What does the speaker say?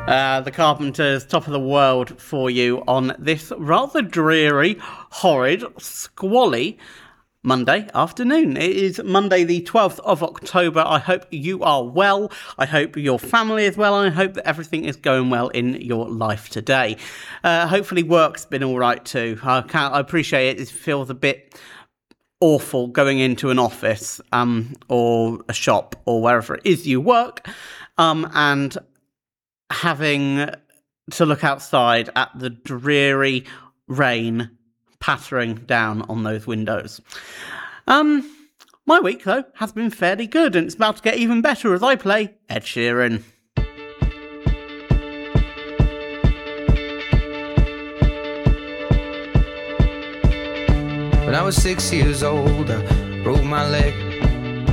The Carpenters, Top of the World for you on this rather dreary, horrid, squally Monday afternoon. It is Monday the 12th of October. I hope you are well. I hope your family is well. And I hope that everything is going well in your life today. Hopefully work's been all right too. I appreciate it. It feels a bit awful going into an office or a shop or wherever it is you work and having to look outside at the dreary rain pattering down on those windows. My week, though, has been fairly good, and it's about to get even better as I play Ed Sheeran. When I was 6 years old, I broke my leg